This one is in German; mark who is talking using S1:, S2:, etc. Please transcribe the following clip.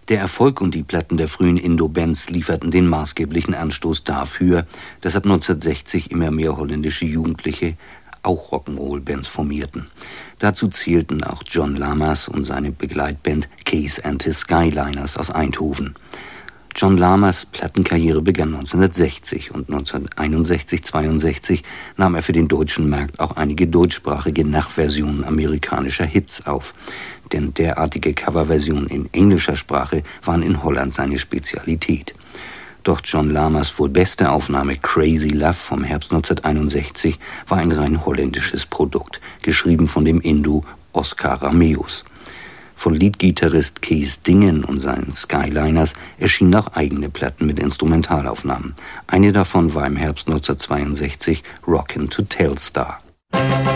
S1: Der Erfolg und die Platten der frühen Indo-Bands lieferten den maßgeblichen Anstoß dafür, dass ab 1960 immer mehr holländische Jugendliche auch Rock'n'Roll-Bands formierten. Dazu zählten auch John Lammers und seine Begleitband Kees and his Skyliners aus Eindhoven. John Lammers Plattenkarriere begann 1960 und 1961/62 nahm er für den deutschen Markt auch einige deutschsprachige Nachversionen amerikanischer Hits auf. Denn derartige Coverversionen in englischer Sprache waren in Holland seine Spezialität. Doch John Lammers wohl beste Aufnahme Crazy Love vom Herbst 1961 war ein rein holländisches Produkt, geschrieben von dem Indo Oscar Rameus. Von Leadgitarrist Kees Dingen und seinen Skyliners erschienen auch eigene Platten mit Instrumentalaufnahmen. Eine davon war im Herbst 1962 Rockin' to Telstar.